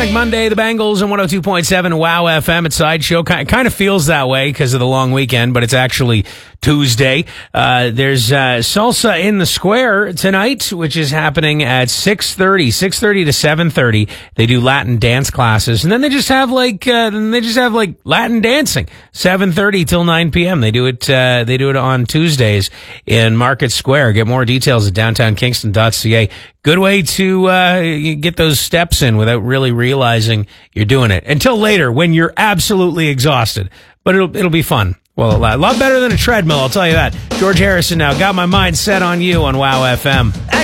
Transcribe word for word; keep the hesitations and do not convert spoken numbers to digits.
Manic Monday, the Bengals on one oh two point seven Wow F M at Sideshow. Kind kind of feels that way because of the long weekend, but it's actually Tuesday. Uh, there's uh, Salsa in the Square tonight, which is happening at six thirty, six thirty to seven thirty. They do Latin dance classes, and then they just have like uh, then they just have like Latin dancing, seven thirty till nine p.m. They do it uh, they do it on Tuesdays in Market Square. Get more details at downtown kingston dot c a. Good way to uh, get those steps in without really realizing you're doing it until later when you're absolutely exhausted. But it'll it'll be fun. Well, a lot, a lot better than a treadmill, I'll tell you that. George Harrison now. Got my mind set on you on Wow F M.